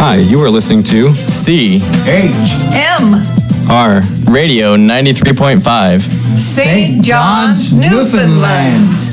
Hi, you are listening to C H M R Radio 93.5 St. John's, Newfoundland.